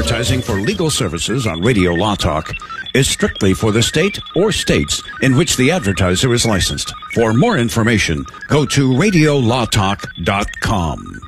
Advertising for legal services on Radio Law Talk is strictly for the state or states in which the advertiser is licensed. For more information, go to radiolawtalk.com.